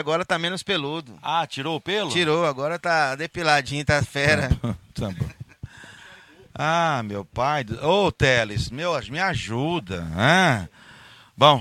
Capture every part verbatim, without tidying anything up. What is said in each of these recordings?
agora tá menos peludo. Ah, tirou o pelo? Tirou, agora tá depiladinho, tá fera. Tá bom. Ah, meu pai. do- Ô, Teles, meu, me ajuda. Ah. Bom,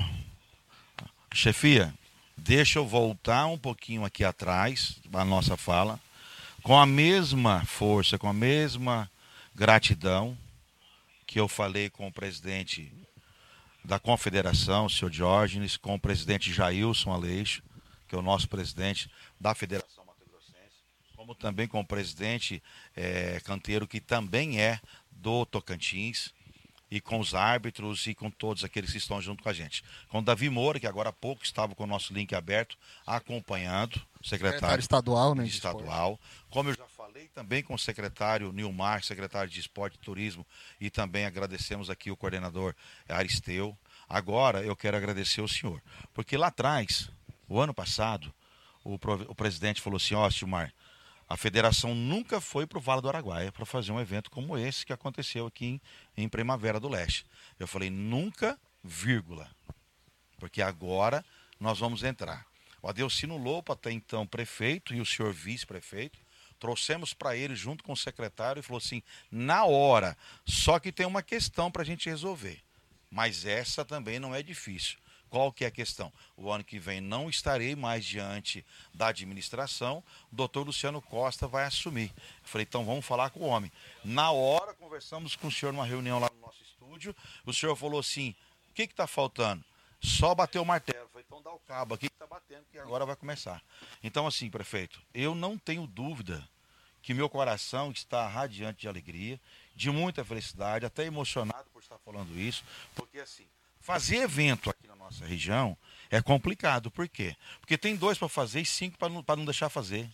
chefia, deixa eu voltar um pouquinho aqui atrás da nossa fala, com a mesma força, com a mesma gratidão que eu falei com o presidente da Confederação, o senhor Diógenes, com o presidente Jailson Aleixo, que é o nosso presidente da Federação Mato Grossense, como também com o presidente eh, Canteiro, que também é do Tocantins, e com os árbitros e com todos aqueles que estão junto com a gente. Com o Davi Moura, que agora há pouco estava com o nosso link aberto, acompanhando, o secretário, Secretário estadual, né, de estadual. Como eu já falei também com o secretário Nilmar, secretário de Esporte e Turismo, e também agradecemos aqui o coordenador Aristeu. Agora eu quero agradecer ao senhor, porque lá atrás, o ano passado, o, pro- o presidente falou assim: ó, Silmar, a federação nunca foi para o Vale do Araguaia para fazer um evento como esse que aconteceu aqui em, em Primavera do Leste. Eu falei, nunca, vírgula, porque agora nós vamos entrar. O Adelcino Lopo, até então prefeito, e o senhor vice-prefeito, trouxemos para ele junto com o secretário e falou assim, na hora, só que tem uma questão para a gente resolver, mas essa também não é difícil. Qual que é a questão? O ano que vem não estarei mais diante da administração, o doutor Luciano Costa vai assumir. Eu falei, então vamos falar com o homem. Na hora, conversamos com o senhor numa reunião lá no nosso estúdio, o senhor falou assim, o que está faltando? Só bater o martelo. Eu falei, então dá o cabo aqui que está batendo, que agora vai começar. Então assim, prefeito, eu não tenho dúvida que meu coração está radiante de alegria, de muita felicidade, até emocionado por estar falando isso, porque assim, fazer evento aqui na nossa região é complicado. Por quê? Porque tem dois para fazer e cinco para não, para não deixar fazer.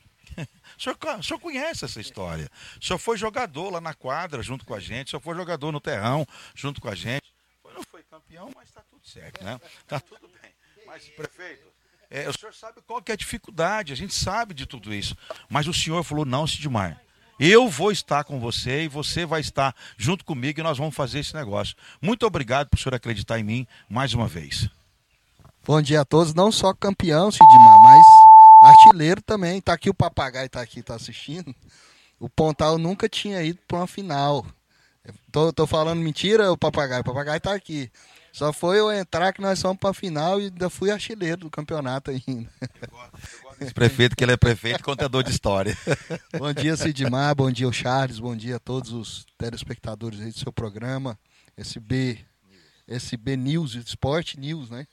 O senhor, o senhor conhece essa história. O senhor foi jogador lá na quadra junto com a gente, o senhor foi jogador no terrão junto com a gente. Não foi campeão, mas está tudo certo, né? Está tudo bem. Mas, prefeito, é, o senhor sabe qual que é a dificuldade, a gente sabe de tudo isso. Mas o senhor falou, não, Sidmar, eu vou estar com você e você vai estar junto comigo e nós vamos fazer esse negócio. Muito obrigado por o senhor acreditar em mim mais uma vez. Bom dia a todos, não só campeão, Sidmar, mas artilheiro também. Tá aqui o Papagaio, tá aqui, tá assistindo. O Pontal nunca tinha ido para uma final. Tô, tô falando mentira, o Papagaio? O Papagaio tá aqui. Só foi eu entrar que nós fomos para a final e ainda fui artilheiro do campeonato ainda. Esse prefeito, que ele é prefeito e contador de história. Bom dia, Sidmar, bom dia, o Charles, bom dia a todos os telespectadores aí do seu programa, esse B, esse B News, Sport News, né?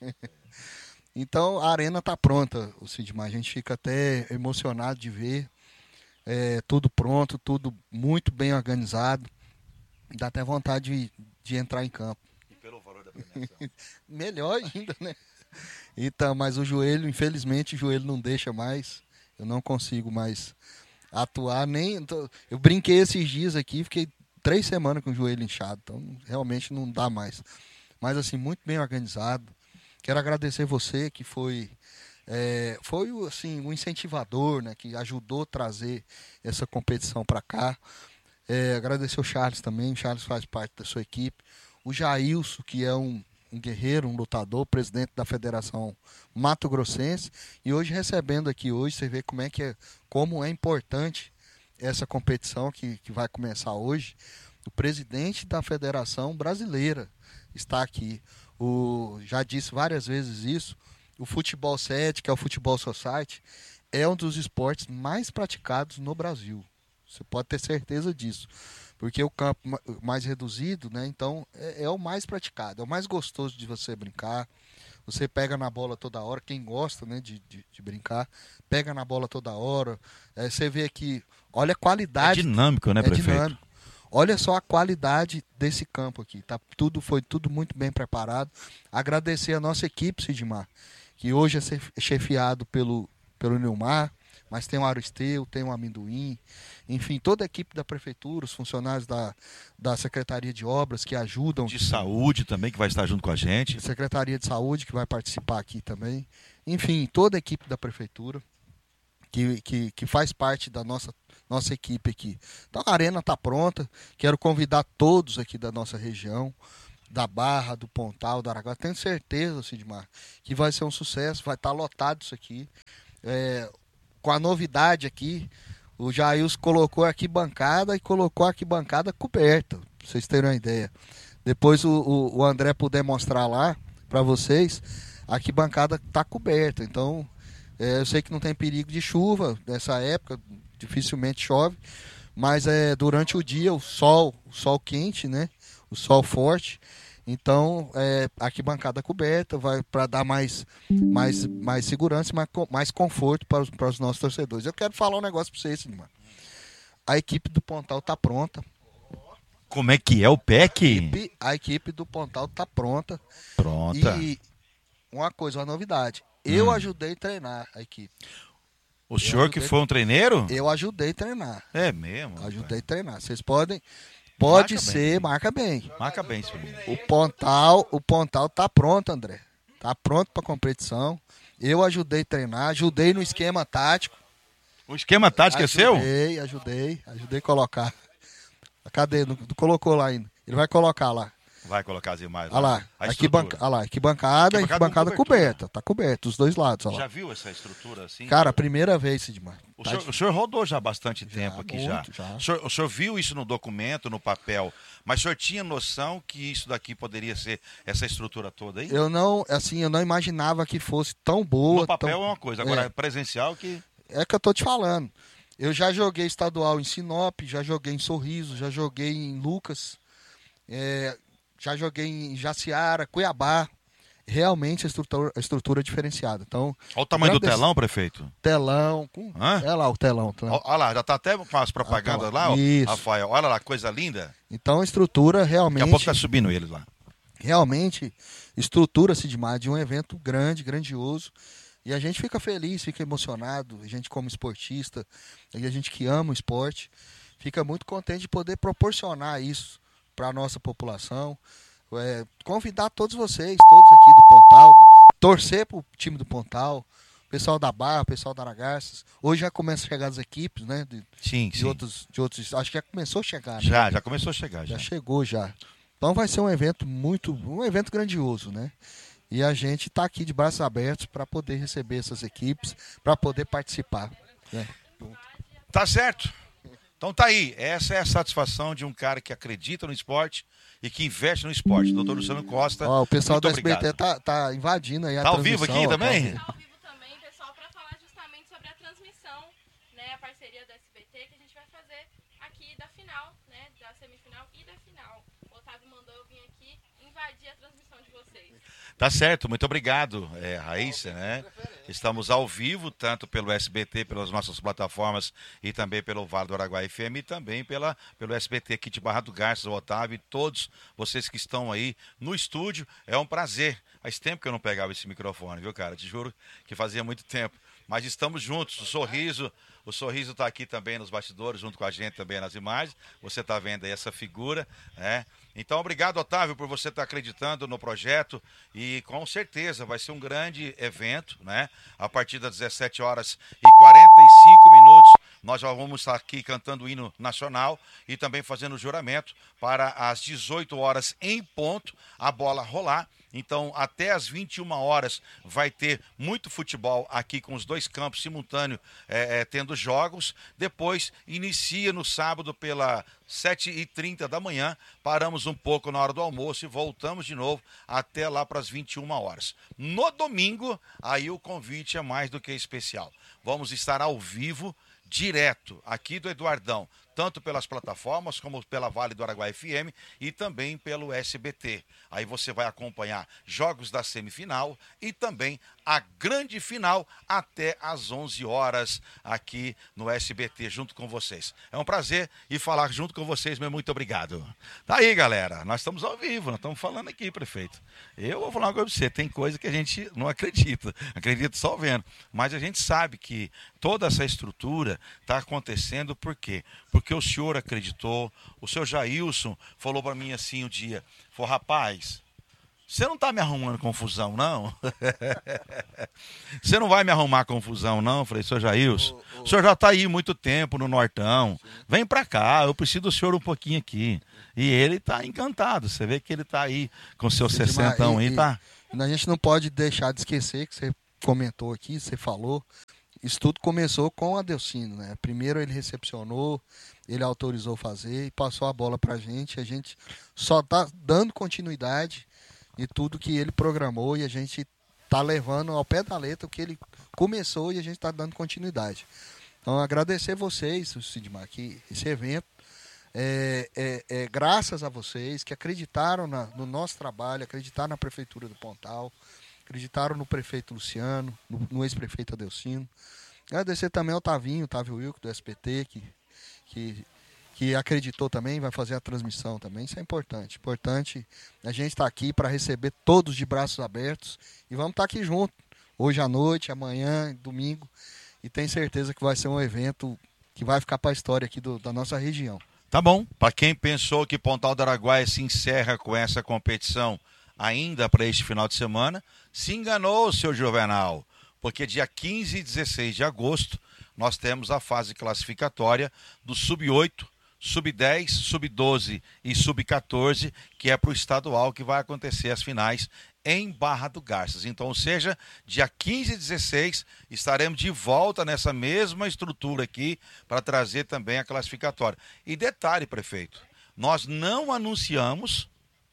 Então, a arena tá pronta, o Sidmar, a gente fica até emocionado de ver, é, tudo pronto, tudo muito bem organizado, dá até vontade de, de entrar em campo. E pelo valor da premiação. Melhor ainda, né? Então, mas o joelho, infelizmente, o joelho não deixa mais. Eu não consigo mais atuar, nem... Eu brinquei esses dias aqui, fiquei três semanas com o joelho inchado, então realmente não dá mais. Mas, assim, muito bem organizado. Quero agradecer você, que foi, é, foi assim, um incentivador, né, que ajudou a trazer essa competição para cá. É, agradecer o Charles também, o Charles faz parte da sua equipe. O Jailson, que é um, um guerreiro, um lutador, presidente da Federação Mato Grossense. E hoje, recebendo aqui hoje, você vê como é, que é, como é importante essa competição que, que vai começar hoje. O presidente da Federação Brasileira está aqui. O, já disse várias vezes isso, o futebol sete, que é o Futebol Society, é um dos esportes mais praticados no Brasil. Você pode ter certeza disso. Porque o campo mais reduzido, né? Então é, é o mais praticado, é o mais gostoso de você brincar. Você pega na bola toda hora, quem gosta, né, de, de, de brincar, pega na bola toda hora. É, você vê aqui, olha a qualidade. É dinâmico, né, é prefeito? Dinâmico. Olha só a qualidade desse campo aqui. Tá, tudo, foi tudo muito bem preparado. Agradecer a nossa equipe, Sidmar, que hoje é chefiado pelo, pelo Nilmar, mas tem o Aristeu, tem o Amendoim, enfim, toda a equipe da prefeitura, os funcionários da, da Secretaria de Obras que ajudam. De Saúde também, que vai estar junto com a gente. Secretaria de Saúde, que vai participar aqui também. Enfim, toda a equipe da prefeitura, que, que, que faz parte da nossa, nossa equipe aqui. Então a arena está pronta, quero convidar todos aqui da nossa região, da Barra, do Pontal, do Araguaia. Tenho certeza, Sidmar, que vai ser um sucesso, vai estar lotado isso aqui. É, com a novidade aqui, o Jailson colocou aqui bancada e colocou aqui bancada coberta, pra vocês terem uma ideia. Depois o, o, o André puder mostrar lá para vocês, aqui bancada tá coberta. Então, é, eu sei que não tem perigo de chuva nessa época, dificilmente chove, mas é durante o dia o sol, o sol quente, né? O sol forte. Então, é, aqui bancada coberta, vai para dar mais, mais, mais segurança e mais, mais conforto para os, para os nossos torcedores. Eu quero falar um negócio para vocês, mano. A equipe do Pontal tá pronta. Como é que é o P E C? A equipe, a equipe do Pontal tá pronta. Pronta. E uma coisa, uma novidade. Eu Hum. ajudei a treinar a equipe. O senhor que foi um treineiro? Eu ajudei a treinar. É mesmo? Ajudei a treinar. Vocês podem... Pode Marca ser, bem. marca bem. Marca bem isso pra mim. O Pontal, o Pontal tá pronto, André. Tá pronto para competição. Eu ajudei a treinar, ajudei no esquema tático. O esquema tático é seu? Ajudei, ajudei, ajudei a colocar. Cadê? Não, não colocou lá ainda. Ele vai colocar lá. Vai colocar as imagens. Olha lá, A aqui, banca, olha lá, aqui bancada, aqui bancada coberta. Tá coberto, os dois lados. Olha lá. Já viu essa estrutura assim? Cara, a primeira vez, Sidmar. O, Tá senhor, de- o senhor rodou já há bastante Já, tempo aqui muito, já. já. O, senhor, o senhor viu isso no documento, no papel, mas o senhor tinha noção que isso daqui poderia ser essa estrutura toda aí? Eu não, assim, eu não imaginava que fosse tão boa. No papel tão... é uma coisa, agora É. presencial que... É que eu tô te falando. Eu já joguei estadual em Sinop, já joguei em Sorriso, já joguei em Lucas, é, já joguei em Jaciara, Cuiabá. Realmente a estrutura, a estrutura é diferenciada. Então, Olha o tamanho do Grande- telão, prefeito. telão. Com... Hã? É lá o telão. telão. Olha lá, já tá até com as propagandas Ah, tá lá. lá, ó, Isso. Rafael. Olha lá, coisa linda. Então a estrutura Daqui a realmente, pouco tá subindo eles lá. realmente estrutura-se demais de um evento grande, grandioso. E a gente fica feliz, fica emocionado, a gente como esportista, e a gente que ama o esporte, fica muito contente de poder proporcionar isso para a nossa população. É, convidar todos vocês, todos aqui do Pontal, torcer para o time do Pontal, pessoal da Barra, pessoal da Aragarças. Hoje já começa a chegar as equipes, né? De, Sim, de sim. outros, de outros. Acho que já começou a chegar, né? Já, já começou a chegar. Já. Já chegou já. Então vai ser um evento muito, um evento grandioso, né? E a gente está aqui de braços abertos para poder receber essas equipes, para poder participar, né? Tá certo. Então tá aí. Essa é a satisfação de um cara que acredita no esporte e que investe no esporte. Doutor Luciano Costa. Ó, o pessoal muito do S B T obrigado. tá, tá invadindo aí a Tá ao vivo transmissão, aqui ó, tá também? ao vivo. Tá ao vivo também, pessoal, para falar justamente sobre a transmissão, né, a parceria da S B T que a gente vai fazer aqui da final, né, da semifinal e da final. O Otávio mandou eu vir aqui invadir a transmissão de vocês. Tá certo, muito obrigado, é, Raíssa, né? Estamos ao vivo, tanto pelo S B T, pelas nossas plataformas e também pelo Vale do Araguaia F M e também pela, pelo S B T aqui de Barra do Garças, o Otávio e todos vocês que estão aí no estúdio. É um prazer. Faz tempo que eu não pegava esse microfone, viu, cara? Te juro que fazia muito tempo. Mas estamos juntos, o sorriso, o sorriso está aqui também nos bastidores, junto com a gente também nas imagens. Você está vendo aí essa figura, né? Então, obrigado, Otávio, por você estar acreditando no projeto e com certeza vai ser um grande evento, né? A partir das dezessete horas e quarenta e cinco minutos, nós já vamos estar aqui cantando o hino nacional e também fazendo o juramento para às dezoito horas em ponto a bola rolar. Então, até às vinte e uma horas vai ter muito futebol aqui com os dois campos simultâneos é, é, tendo jogos. Depois, inicia no sábado pela sete e trinta da manhã. Paramos um pouco na hora do almoço e voltamos de novo até lá para as vinte e uma horas. No domingo, aí o convite é mais do que especial. Vamos estar ao vivo, direto, aqui do Eduardão, tanto pelas plataformas como pela Vale do Araguaia F M e também pelo S B T. Aí você vai acompanhar jogos da semifinal e também a grande final até às onze horas aqui no S B T junto com vocês. É um prazer e falar junto com vocês, meu muito obrigado. Tá aí, galera, nós estamos ao vivo, nós estamos falando aqui, prefeito. Eu vou falar uma coisa pra você, tem coisa que a gente não acredita, acredita só vendo, mas a gente sabe que toda essa estrutura está acontecendo por quê? Porque o senhor acreditou, o senhor Jailson falou para mim assim um dia, falou, rapaz, você não tá me arrumando confusão, não? Você não vai me arrumar confusão, não? Eu falei, senhor Jailson, oh, oh. o senhor já tá aí muito tempo no Nortão. Sim. Vem pra cá, eu preciso do senhor um pouquinho aqui. E ele tá encantado. Você vê que ele tá aí com seus sessentão aí, tá? E a gente não pode deixar de esquecer que você comentou aqui, você falou. Isso tudo começou com o Adelcino, né? Primeiro ele recepcionou, ele autorizou fazer e passou a bola pra gente. A gente só tá dando continuidade de tudo que ele programou e a gente tá levando ao pé da letra o que ele começou e a gente tá dando continuidade. Então, agradecer vocês, Sidmar, que esse evento, é, é, é graças a vocês que acreditaram na, no nosso trabalho, acreditaram na Prefeitura do Pontal, acreditaram no prefeito Luciano, no, no ex-prefeito Adelcino. Agradecer também ao Tavinho, Otávio Wilco, do S P T, que, que, que acreditou também, vai fazer a transmissão também. Isso é importante. Importante a gente estar aqui para receber todos de braços abertos e vamos estar aqui junto, hoje à noite, amanhã, domingo. E tenho certeza que vai ser um evento que vai ficar para a história aqui do, da nossa região. Tá bom. Para quem pensou que Pontal do Araguaia se encerra com essa competição ainda para este final de semana, se enganou, seu Juvenal, porque dia quinze e dezesseis de agosto nós temos a fase classificatória do sub oito, sub dez, sub doze e sub quatorze, que é para o estadual, que vai acontecer as finais em Barra do Garças. Então, ou seja, dia quinze e dezesseis estaremos de volta nessa mesma estrutura aqui para trazer também a classificatória. E detalhe, prefeito, nós não anunciamos,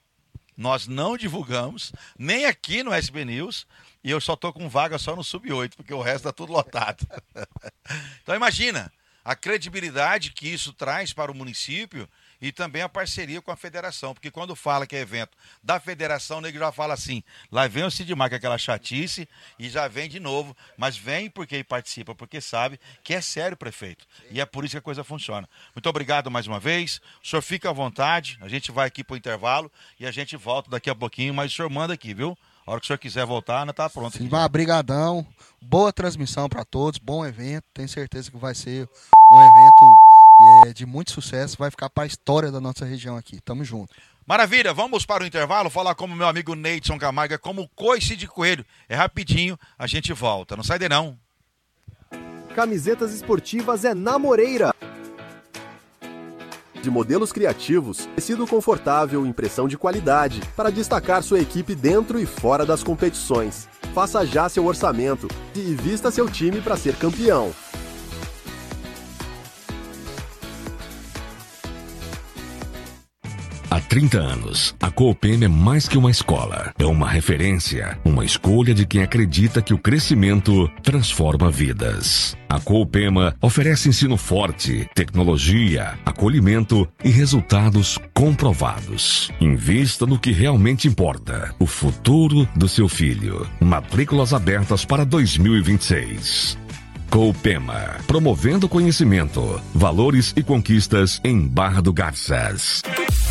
nós não divulgamos, nem aqui no S B News, e eu só estou com vaga só no sub oito, porque o resto está tudo lotado. Então imagina a credibilidade que isso traz para o município e também a parceria com a federação, porque quando fala que é evento da federação, o nego já fala assim, lá vem o Sidmar, que é aquela chatice, e já vem de novo, mas vem porque ele participa, porque sabe que é sério, prefeito, e é por isso que a coisa funciona. Muito obrigado mais uma vez, o senhor fica à vontade, a gente vai aqui para o intervalo e a gente volta daqui a pouquinho, mas o senhor manda aqui, viu? A hora que o senhor quiser voltar, não está pronto. Sidmar, brigadão, boa transmissão para todos, bom evento, tenho certeza que vai ser um evento é de muito sucesso, vai ficar para a história da nossa região aqui. Tamo junto. Maravilha, vamos para o intervalo, falar como meu amigo Neidson Camargo, como coice de coelho. É rapidinho, a gente volta. Não sai daí não. Camisetas esportivas é na Moreira. De modelos criativos, tecido confortável, impressão de qualidade, para destacar sua equipe dentro e fora das competições. Faça já seu orçamento e vista seu time para ser campeão. Há trinta anos, a Coopem é mais que uma escola. É uma referência, uma escolha de quem acredita que o crescimento transforma vidas. A Coopema oferece ensino forte, tecnologia, acolhimento e resultados comprovados. Invista no que realmente importa, o futuro do seu filho. Matrículas abertas para dois mil e vinte e seis. Coopema, promovendo conhecimento, valores e conquistas em Barra do Garças.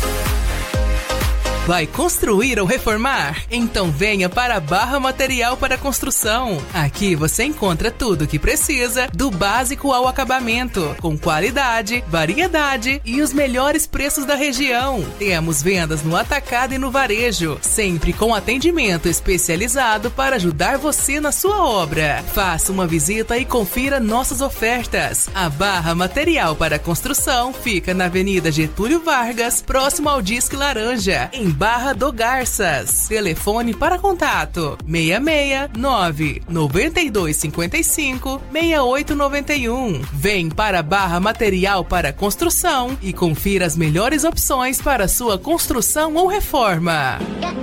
Vai construir ou reformar? Então venha para a Barra Material para Construção. Aqui você encontra tudo o que precisa, do básico ao acabamento, com qualidade, variedade e os melhores preços da região. Temos vendas no atacado e no varejo, sempre com atendimento especializado para ajudar você na sua obra. Faça uma visita e confira nossas ofertas. A Barra Material para Construção fica na Avenida Getúlio Vargas, próximo ao Disque Laranja, em Barra do Garças. Telefone para contato seis seis nove nove dois cinco cinco seis oito nove um. Vem para Barra Material para Construção e confira as melhores opções para sua construção ou reforma.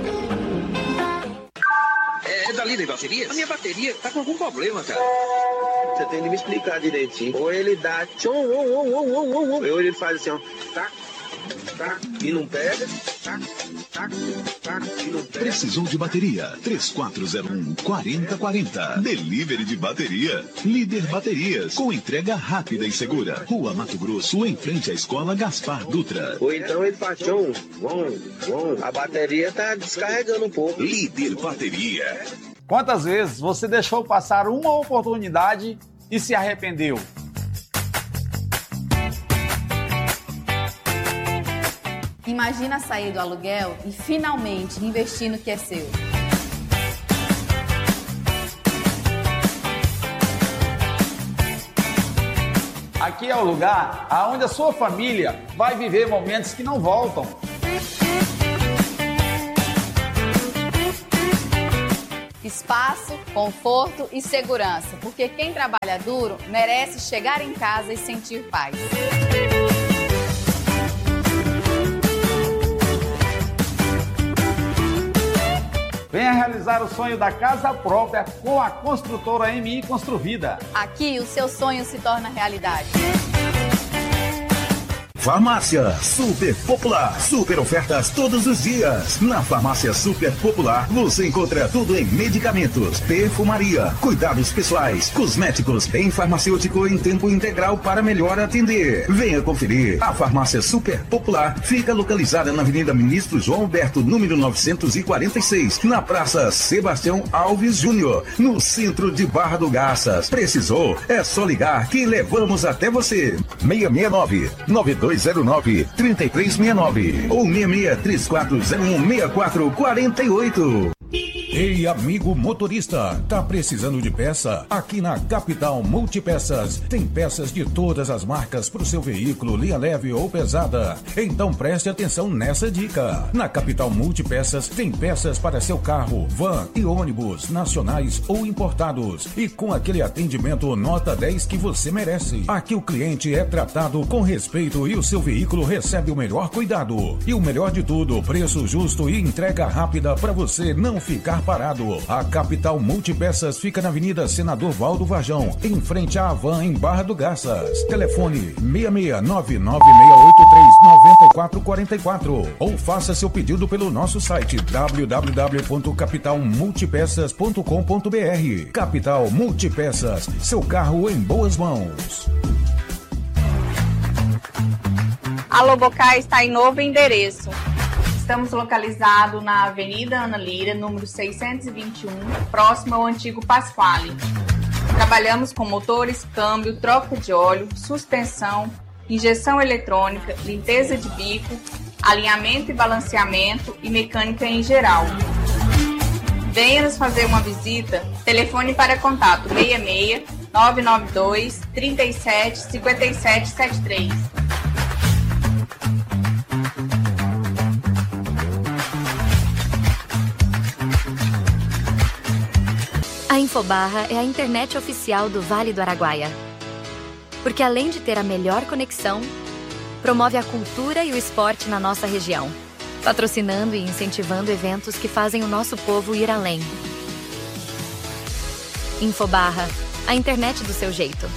É da Líder Baterias? A minha bateria tá com algum problema, cara. Você tem que me explicar direitinho. Ou ele dá tchom, ou, ou, ou, ou, ou, ou ele faz assim, ó, tá, tá, e não pega, tá, tá, tá, e não pega. Precisou de bateria? três quatro zero um, quatro zero quatro zero. Delivery de bateria. Líder Baterias, com entrega rápida e segura. Rua Mato Grosso, em frente à Escola Gaspar Dutra. Ou então ele faz tchom, bom, bom, a bateria tá descarregando um pouco. Líder Bateria. Quantas vezes você deixou passar uma oportunidade e se Imagina sair do aluguel e finalmente investir no que é seu. Aqui é o lugar onde a sua família vai viver momentos que não voltam. Espaço, conforto e segurança, porque quem trabalha duro merece chegar em casa e sentir paz. Venha realizar o sonho da casa própria com a construtora M I Construvida. Aqui o seu sonho se torna realidade. Farmácia Super Popular. Super ofertas todos os dias. Na Farmácia Super Popular você encontra tudo em medicamentos, perfumaria, cuidados pessoais, cosméticos, em farmacêutico em tempo integral para melhor atender. Venha conferir. A Farmácia Super Popular fica localizada na Avenida Ministro João Alberto, número novecentos e quarenta e seis, na Praça Sebastião Alves Júnior, no centro de Barra do Garças. Precisou? É só ligar que levamos até você. seis seis nove, nove dois zero nove, três três seis nove ou seis seis três quatro zero um, seis quatro quatro oito. Ei, amigo motorista, tá precisando de peça? Aqui na Capital Multipeças tem peças de todas as marcas para o seu veículo, linha leve ou pesada. Então preste atenção nessa dica. Na Capital Multipeças tem peças para seu carro, van e ônibus, nacionais ou importados. E com aquele atendimento nota dez que você merece. Aqui o cliente é tratado com respeito e o seu veículo recebe o melhor cuidado. E o melhor de tudo, preço justo e entrega rápida para você não ficar parado. A Capital Multipeças fica na Avenida Senador Valdo Varjão, em frente à Havan, em Barra do Garças. Telefone seis seis nove nove seis oito três nove quatro quatro quatro ou faça seu pedido pelo nosso site w w w ponto capital multipeças ponto com ponto b r. Capital Multipeças, seu carro em boas mãos. A Lobocá está em novo endereço. Estamos localizados na Avenida Ana Lira, número seiscentos e vinte e um, próximo ao antigo Pasquale. Trabalhamos com motores, câmbio, troca de óleo, suspensão, injeção eletrônica, limpeza de bico, alinhamento e balanceamento e mecânica em geral. Venha nos fazer uma visita. Telefone para contato seis seis nove nove dois, três sete, cinco sete sete três. A Infobarra é a internet oficial do Vale do Araguaia. Porque além de ter a melhor conexão, promove a cultura e o esporte na nossa região, patrocinando e incentivando eventos que fazem o nosso povo ir além. Infobarra, a internet do seu jeito.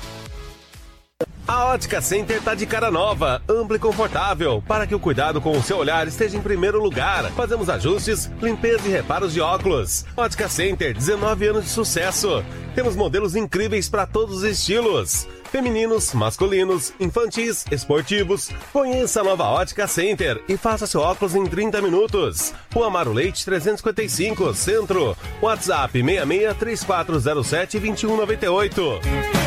A Ótica Center tá de cara nova, ampla e confortável, para que o cuidado com o seu olhar esteja em primeiro lugar. Fazemos ajustes, limpeza e reparos de óculos. Ótica Center, dezenove anos de sucesso. Temos modelos incríveis para todos os estilos. Femininos, masculinos, infantis, esportivos. Conheça a nova Ótica Center e faça seu óculos em trinta minutos. Rua Amaro Leite trezentos e cinquenta e cinco, Centro. WhatsApp seis seis três quatro zero sete dois um nove oito.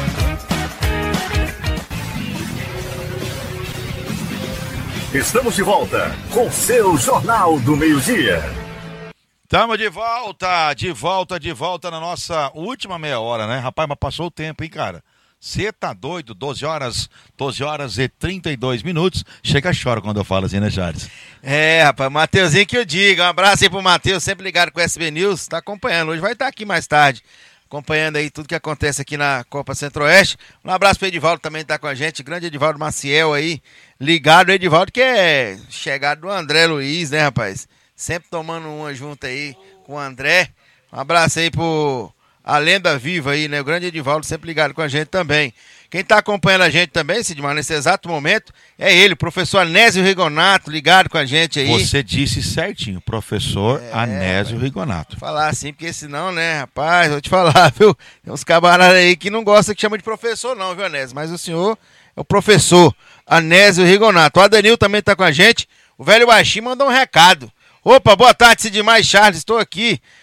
Estamos de volta com seu Jornal do Meio-Dia. Estamos de volta, de volta, de volta na nossa última meia hora, né? Rapaz, mas passou o tempo, hein, cara? Você tá doido? doze horas, doze horas e trinta e dois minutos. Chega, chora quando eu falo assim, né, Charles? É, rapaz, Mateuzinho que eu digo. Um abraço aí pro Matheus, sempre ligado com o S B News. Tá acompanhando, hoje vai estar aqui mais tarde, acompanhando aí tudo que acontece aqui na Copa Centro-Oeste. Um abraço pro Edivaldo também, tá com a gente, grande Edivaldo Maciel aí, ligado, Edivaldo, que é chegado do André Luiz, né, rapaz? Sempre tomando uma junto aí com o André. Um abraço aí pro a lenda viva aí, né? O grande Edivaldo sempre ligado com a gente também. Quem tá acompanhando a gente também, Sidmar, nesse exato momento, é ele, o professor Anésio Rigonato, ligado com a gente aí. Você disse certinho, professor é, Anésio Rigonato. Vou falar assim, porque senão, né, rapaz, vou te falar, viu? Tem uns camaradas aí que não gostam que chama de professor não, viu, Anésio? Mas o senhor é o professor Anésio Rigonato. O Adanil também tá com a gente. O velho baixinho mandou um recado. Opa, boa tarde, Sidmar e Charles, estou aqui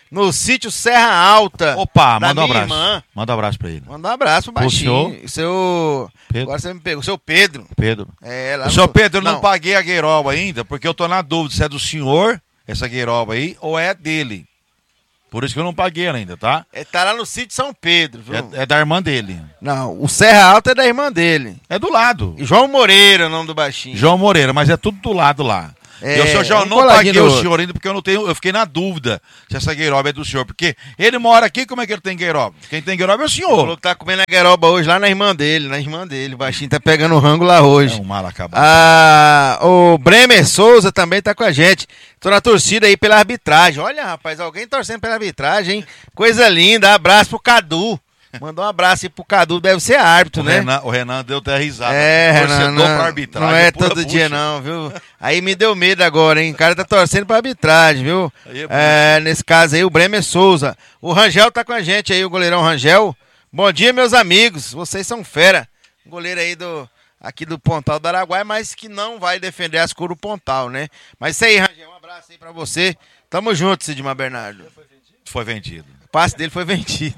no sítio Serra Alta. Opa, da manda um minha abraço. irmã. Manda um abraço pra ele. Manda um abraço pro baixinho. senhor? Seu... Pedro. Agora você me pegou. Seu Pedro. Pedro. É, lá O no... senhor Pedro, eu não, não paguei a gueiroba ainda, porque eu tô na dúvida se é do senhor, essa gueiroba aí, ou é dele. Por isso que eu não paguei ainda, tá? É, tá lá no sítio São Pedro, viu? É, é da irmã dele. Não, o Serra Alta é da irmã dele. É do lado. João Moreira é o nome do baixinho. João Moreira, mas é tudo do lado lá. É, E o senhor já um não coladinho paguei do o outro. senhor ainda, porque eu não tenho, eu fiquei na dúvida se essa gueiroba é do senhor. Porque ele mora aqui, como é que ele tem gueiroba? Quem tem gueiroba é o senhor. Falou que tá comendo a gueroba hoje lá na irmã dele, na irmã dele. O baixinho tá pegando o rango lá hoje. É um mal acabado. Ah, o Bremer Souza também tá com a gente. Tô na torcida aí pela arbitragem. Olha, rapaz, alguém torcendo pela arbitragem, hein? Coisa linda. Abraço pro Cadu. Mandou um abraço aí pro Cadu, deve ser árbitro, O né? Renan, o Renan deu até risada. É, Renan, Torcedor não, pra arbitragem. não é pura todo bucha. dia não, viu? Aí me deu medo agora, hein? O cara tá torcendo pra arbitragem, viu? Aí é É, nesse caso aí, o Bremer Souza. O Rangel tá com a gente aí, o goleirão Rangel. Bom dia, meus amigos. Vocês são fera. Goleiro aí do, aqui do Pontal do Araguaia, mas que não vai defender as cores do Pontal, né? Mas isso aí, Rangel, um abraço aí pra você. Tamo junto, Sidmar Bernardo. Foi vendido. O passe dele foi vendido.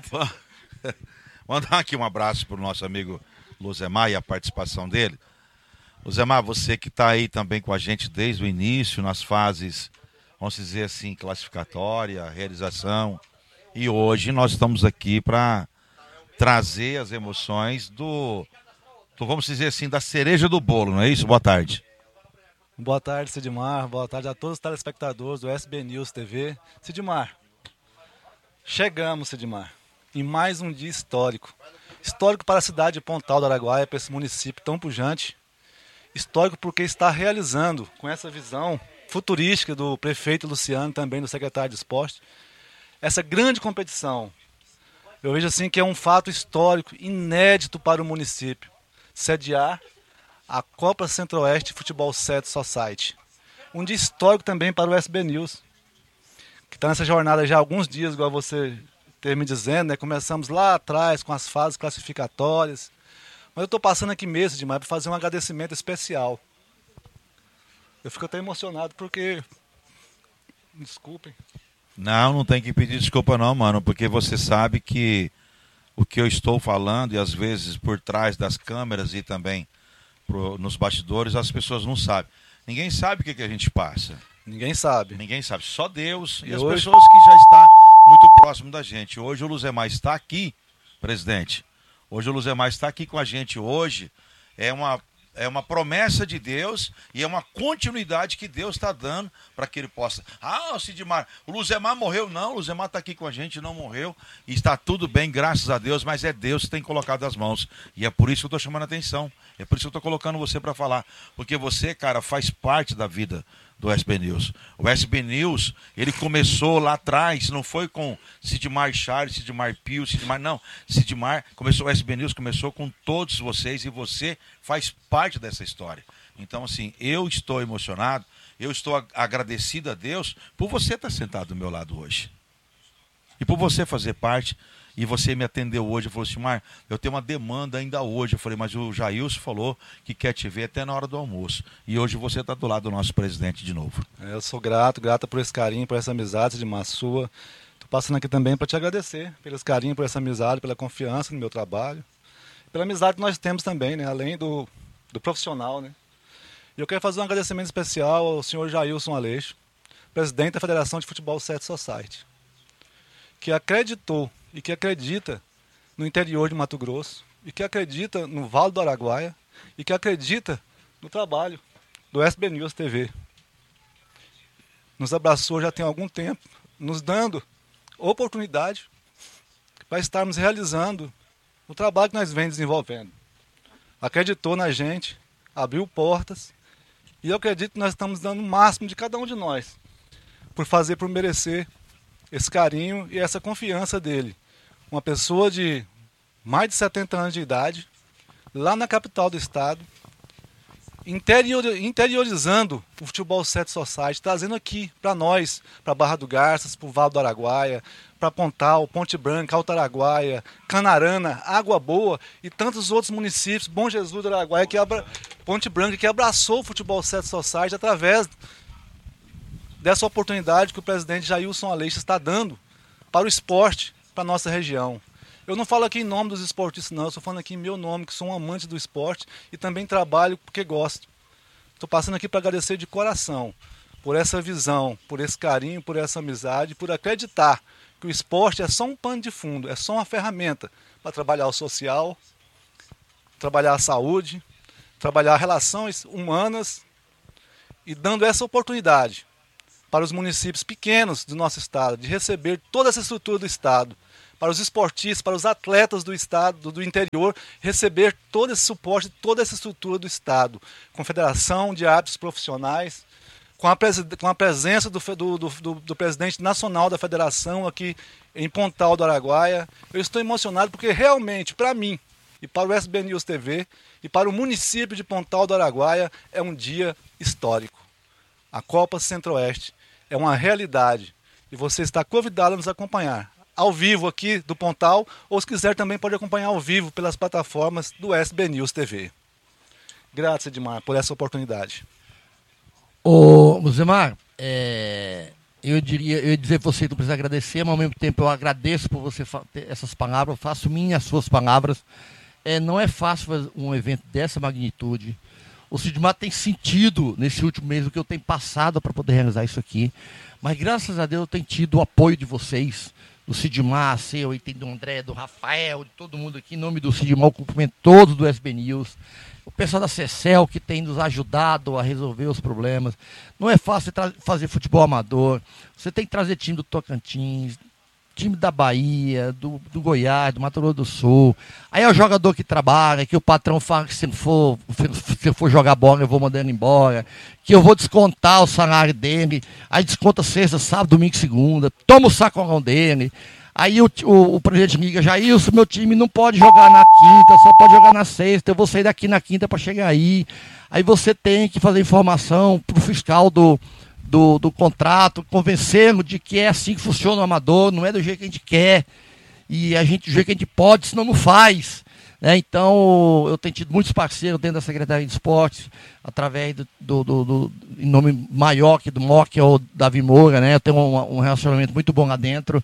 Mandar aqui um abraço pro nosso amigo Luzemar e a participação dele. Luzemar, você que está aí também com a gente desde o início, nas fases, vamos dizer assim, classificatória, realização. E hoje nós estamos aqui para trazer as emoções do, do, vamos dizer assim, da cereja do bolo, não é isso? Boa tarde. Boa tarde, Sidmar. Boa tarde a todos os telespectadores do S B News T V. Sidmar, chegamos, Sidmar, em mais um dia histórico. Histórico para a cidade de Pontal do Araguaia, para esse município tão pujante. Histórico porque está realizando, com essa visão futurística do prefeito Luciano, também do secretário de Esporte, essa grande competição. Eu vejo assim que é um fato histórico, inédito para o município, sediar a Copa Centro-Oeste Futebol sete Society. Um dia histórico também para o S B News, que está nessa jornada já há alguns dias, igual você ter me dizendo, né? Começamos lá atrás com as fases classificatórias, mas eu estou passando aqui mesmo demais para fazer um agradecimento especial. Eu fico até emocionado porque, desculpem. Não, não tem que pedir desculpa não, mano, porque você sabe que o que eu estou falando, e às vezes por trás das câmeras e também pro, nos bastidores, as pessoas não sabem. Ninguém sabe o que, que a gente passa. Ninguém sabe. Ninguém sabe, só Deus e, E as hoje- pessoas que já estão muito próximo da gente. Hoje o Luzemar está aqui, presidente. Hoje o Luzemar está aqui com a gente hoje. É uma, é uma promessa de Deus e é uma continuidade que Deus está dando para que ele possa. Ah, o Sidmar, o Luzemar morreu? Não, o Luzemar está aqui com a gente, não morreu. E está tudo bem, graças a Deus, mas é Deus que tem colocado as mãos. E é por isso que eu estou chamando a atenção. É por isso que eu estou colocando você para falar. Porque você, cara, faz parte da vida do S B News. O S B News, ele começou lá atrás, não foi com Sidmar Charles, Sidmar Pio, Sidmar, não. Sidmar, começou, o S B News começou com todos vocês e você faz parte dessa história. Então, assim, eu estou emocionado, eu estou ag- agradecido a Deus por você estar sentado do meu lado hoje. E por você fazer parte. E você me atendeu hoje, falou assim, Mar, eu tenho uma demanda ainda hoje. Eu falei, mas o Jailson falou que quer te ver até na hora do almoço. E hoje você está do lado do nosso presidente de novo. É, Eu sou grato, grata por esse carinho, por essa amizade de sua. Estou passando aqui também para te agradecer pelo esse carinho, por essa amizade, pela confiança no meu trabalho. Pela amizade que nós temos também, né? Além do, do profissional, né? E eu quero fazer um agradecimento especial ao senhor Jailson Aleixo, presidente da Federação de Futebol sete Society, que acreditou e que acredita no interior de Mato Grosso, e que acredita no Vale do Araguaia, e que acredita no trabalho do S B News T V. Nos abraçou já tem algum tempo, nos dando oportunidade para estarmos realizando o trabalho que nós vem desenvolvendo. Acreditou na gente, abriu portas, e eu acredito que nós estamos dando o máximo de cada um de nós, por fazer, por merecer esse carinho e essa confiança dele. Uma pessoa de mais de setenta anos de idade, lá na capital do estado, interior, interiorizando o Futebol sete Society, trazendo aqui para nós, para Barra do Garças, para o Vale do Araguaia, para Pontal, Ponte Branca, Alto Araguaia, Canarana, Água Boa e tantos outros municípios, Bom Jesus do Araguaia, que abra... Ponte Branca, que abraçou o Futebol sete Society através dessa oportunidade que o presidente Jailson Aleixo está dando para o esporte, para a nossa região. Eu não falo aqui em nome dos esportistas, não. Eu estou falando aqui em meu nome, que sou um amante do esporte e também trabalho porque gosto. Estou passando aqui para agradecer de coração por essa visão, por esse carinho, por essa amizade, por acreditar que o esporte é só um pano de fundo, é só uma ferramenta para trabalhar o social, trabalhar a saúde, trabalhar relações humanas e dando essa oportunidade para os municípios pequenos do nosso estado de receber toda essa estrutura do estado, para os esportistas, para os atletas do estado, do, do interior, receber todo esse suporte, toda essa estrutura do estado, com a Federação de Árbitros Profissionais, com a, pres, com a presença do, do, do, do presidente nacional da federação aqui em Pontal do Araguaia. Eu estou emocionado porque realmente, para mim, e para o S B News T V, e para o município de Pontal do Araguaia, é um dia histórico. A Copa Centro-Oeste é uma realidade e você está convidado a nos acompanhar ao vivo aqui do Pontal, ou se quiser também pode acompanhar ao vivo pelas plataformas do S B News T V. Graças, Edmar, por essa oportunidade. Ô, Musemar, é, eu, diria, eu ia dizer que você não precisa agradecer, mas ao mesmo tempo eu agradeço por você ter essas palavras, eu faço minhas suas palavras. É, não é fácil fazer um evento dessa magnitude. O Sidmar tem sentido nesse último mês o que eu tenho passado para poder realizar isso aqui, mas graças a Deus eu tenho tido o apoio de vocês, do Sidmar, seu, e tem do André, do Rafael, de todo mundo aqui. Em nome do Sidmar, eu cumprimento todos do S B News. O pessoal da Cecel, que tem nos ajudado a resolver os problemas. Não é fácil fazer futebol amador. Você tem que trazer time do Tocantins, time da Bahia, do, do Goiás, do Mato Grosso do Sul. Aí é o jogador que trabalha, que o patrão fala que se não for, se for jogar bola, eu vou mandar ele embora, que eu vou descontar o salário dele, aí desconta sexta, sábado, domingo e segunda, toma o sacolão dele. Aí o, o, o presidente liga, Jailson, meu time não pode jogar na quinta, só pode jogar na sexta, eu vou sair daqui na quinta para chegar aí. Aí você tem que fazer informação pro fiscal do Do, do contrato, convencê-lo de que é assim que funciona o amador, não é do jeito que a gente quer, e a gente, do jeito que a gente pode, senão não faz. Né? Então, eu tenho tido muitos parceiros dentro da Secretaria de Esportes, através do, do, do, do em nome maior que do M O C, que é o Davi Moura, né? Eu tenho um, um relacionamento muito bom lá dentro.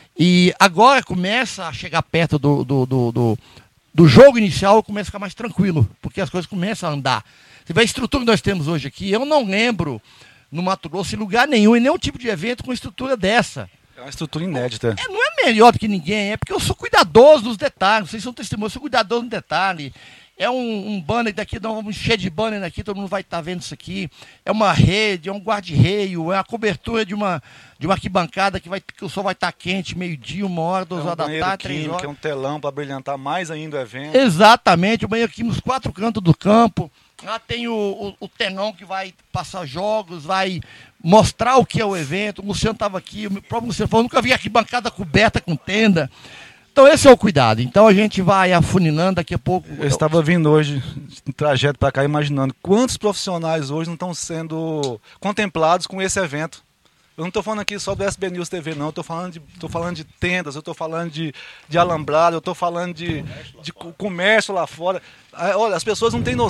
E agora começa a chegar perto do, do, do, do, do jogo inicial, começa a ficar mais tranquilo, porque as coisas começam a andar. Você vê a estrutura que nós temos hoje aqui, eu não lembro no Mato Grosso, em lugar nenhum, em nenhum tipo de evento com estrutura dessa. É uma estrutura inédita. É, não é melhor do que ninguém, é porque eu sou cuidadoso dos detalhes, vocês são testemunhas, eu sou cuidadoso no detalhe. É um, um banner daqui, dá um cheio de banner aqui, todo mundo vai estar tá vendo isso aqui. É uma rede, é um guarda-reio, é a cobertura de uma, de uma arquibancada que, vai, que o sol vai estar tá quente, meio-dia, uma hora, duas é um horas da tarde, três químico, horas. Que é um telão para brilhantar mais ainda o evento. Exatamente, o banheiro aqui nos quatro cantos do campo. Lá tem o, o, o telão que vai passar jogos, vai mostrar o que é o evento. O Luciano estava aqui, o próprio Luciano falou, nunca vi aqui bancada coberta com tenda. Então esse é o cuidado. Então a gente vai afunilando daqui a pouco. Eu estava vindo hoje, no trajeto para cá, imaginando quantos profissionais hoje não estão sendo contemplados com esse evento. Eu não estou falando aqui só do S B News T V, não. Eu estou falando de, tô falando de tendas, eu estou falando de, de alambrado, eu estou falando de, de comércio lá fora. Olha, as pessoas não têm noção